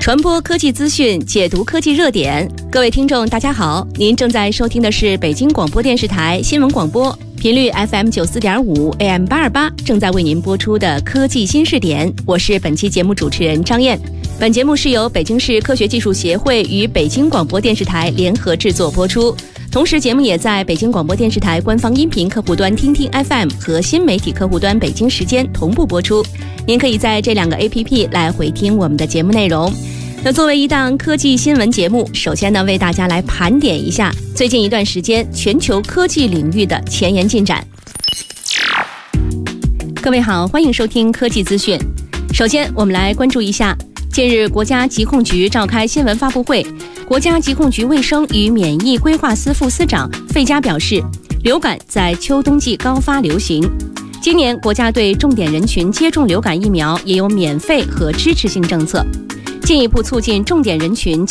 传播科技资讯，解读科技热点。各位听众大家好，您正在收听的是北京广播电视台新闻广播，频率 FM94.5 AM 828，正在为您播出的科技新视点。我是本期节目主持人张燕。本节目是由北京市科学技术协会与北京广播电视台联合制作播出，同时节目也在北京广播电视台官方音频客户端听听 FM 和新媒体客户端北京时间同步播出。您可以在这两个 APP 来回听我们的节目内容。那作为一档科技新闻节目，首先呢，为大家来盘点一下最近一段时间全球科技领域的前沿进展。各位好，欢迎收听科技资讯。首先我们来关注一下，近日国家疾控局召开新闻发布会，国家疾控局卫生与免疫规划司副司长费佳表示，流感在秋冬季高发流行，今年国家对重点人群接种流感疫苗也有免费和支持性政策，进一步促进重点人群